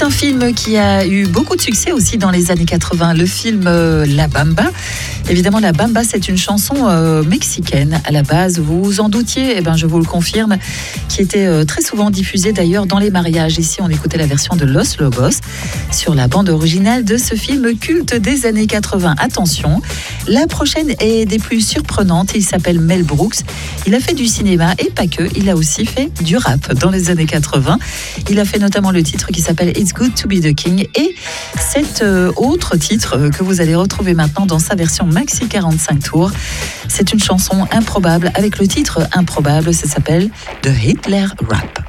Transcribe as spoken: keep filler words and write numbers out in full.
un film qui a eu beaucoup de succès aussi dans les années quatre-vingts, le film euh, La Bamba. Évidemment, La Bamba, c'est une chanson euh, mexicaine à la base. Vous vous en doutiez, eh ben, je vous le confirme, qui était euh, très souvent diffusée d'ailleurs dans les mariages. Ici, on écoutait la version de Los Lobos sur la bande originale de ce film culte des années quatre-vingts. Attention, la prochaine est des plus surprenantes. Il s'appelle Mel Brooks. Il a fait du cinéma et pas que. Il a aussi fait du rap dans les années quatre-vingts. Il a fait notamment le titre qui s'appelle It's Good to Be the King et cet euh, autre titre euh, que vous allez retrouver maintenant dans sa version maxi quarante-cinq tours. C'est une chanson improbable avec le titre improbable. Ça s'appelle The Hitler Rap.